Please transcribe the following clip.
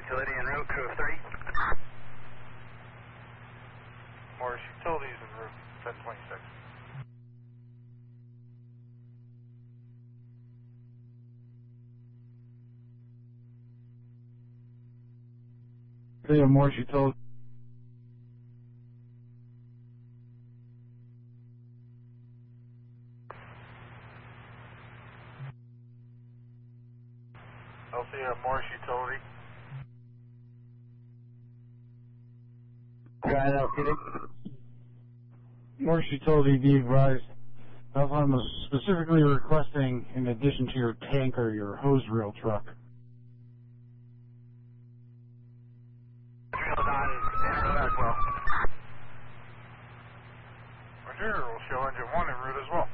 Utility en route, crew of 3. Morris Utilities en route, 1026. Yeah, Morris Utilities. LCA Morris Utility. Got it, kidding. Morris Utility, be advised. I'm specifically requesting, in addition to your tanker, your hose reel truck. Reel's on en route as well. Roger, we'll show engine 1 en route as well.